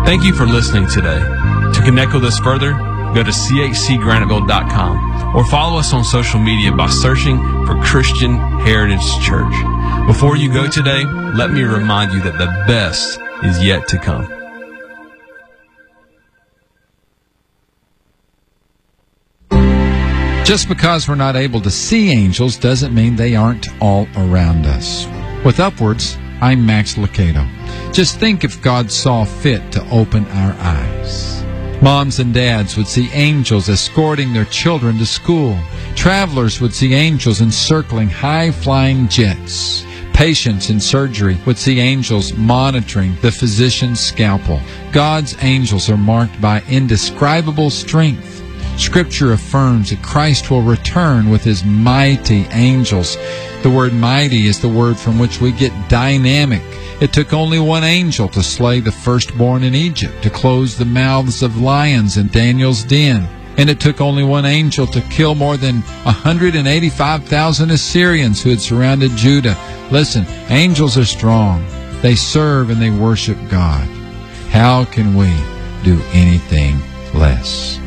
Thank you for listening today. To connect with us further, go to chcgraniteville.com or follow us on social media by searching for Christian Heritage Church. Before you go today, let me remind you that the best is yet to come. Just because we're not able to see angels doesn't mean they aren't all around us. With Upwards, I'm Max Lucado. Just think if God saw fit to open our eyes. Moms and dads would see angels escorting their children to school. Travelers would see angels encircling high-flying jets. Patients in surgery would see angels monitoring the physician's scalpel. God's angels are marked by indescribable strength. Scripture affirms that Christ will return with his mighty angels. The word mighty is the word from which we get dynamic. It took only one angel to slay the firstborn in Egypt, to close the mouths of lions in Daniel's den. And it took only one angel to kill more than 185,000 Assyrians who had surrounded Judah. Listen, angels are strong. They serve and they worship God. How can we do anything less?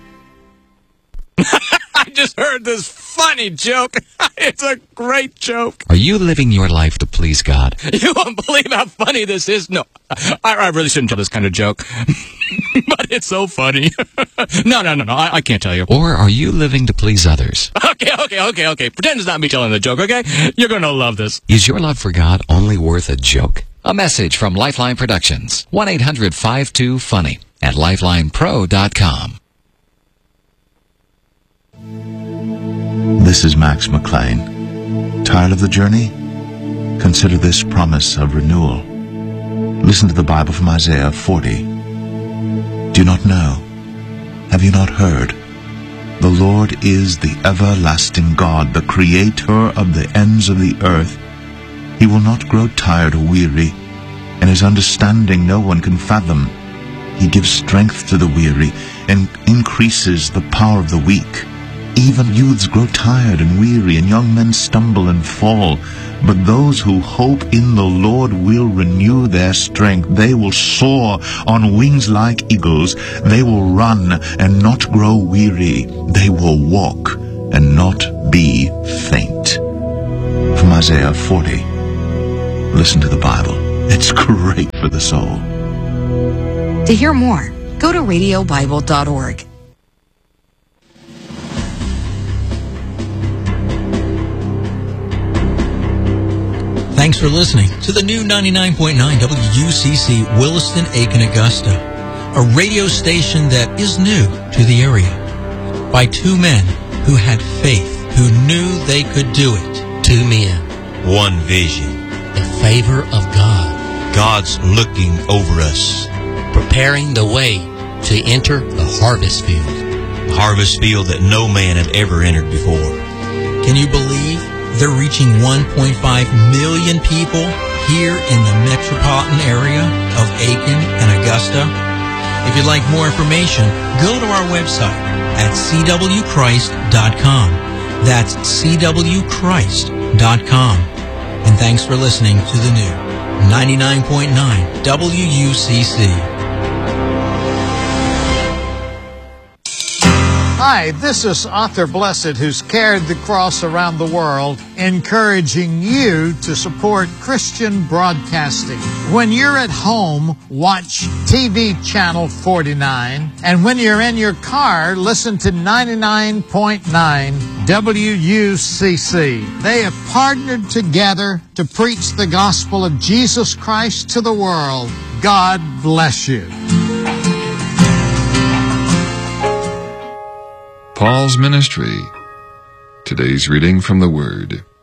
I just heard this funny joke. It's a great joke. Are you living your life to please God? You won't believe how funny this is. No, I really shouldn't tell this kind of joke. But it's so funny. No, I can't tell you. Or are you living to please others? Okay. Pretend it's not me telling the joke, okay? You're going to love this. Is your love for God only worth a joke? A message from Lifeline Productions. 1-800-52-FUNNY at lifelinepro.com. This is Max McLean. Tired of the journey? Consider this promise of renewal. Listen to the Bible from Isaiah 40. Do you not know? Have you not heard? The Lord is the everlasting God, the creator of the ends of the earth. He will not grow tired or weary, and his understanding no one can fathom. He gives strength to the weary and increases the power of the weak. Even youths grow tired and weary, and young men stumble and fall. But those who hope in the Lord will renew their strength. They will soar on wings like eagles. They will run and not grow weary. They will walk and not be faint. From Isaiah 40. Listen to the Bible. It's great for the soul. To hear more, go to radiobible.org. Thanks for listening to the new 99.9 WUCC Williston-Aiken Augusta, a radio station that is new to the area, by two men who had faith, who knew they could do it. Two men, one vision, the favor of God. God's looking over us, preparing the way to enter the harvest field. The harvest field that no man had ever entered before. Can you believe they're reaching 1.5 million people here in the metropolitan area of Aiken and Augusta? If you'd like more information, go to our website at cwchrist.com. That's cwchrist.com. And thanks for listening to the new 99.9 WUCC. Hi, this is Arthur Blessed, who's carried the cross around the world, encouraging you to support Christian broadcasting. When you're at home, watch TV Channel 49, and when you're in your car, listen to 99.9 WUCC. They have partnered together to preach the gospel of Jesus Christ to the world. God bless you. Paul's Ministry. Today's reading from the Word.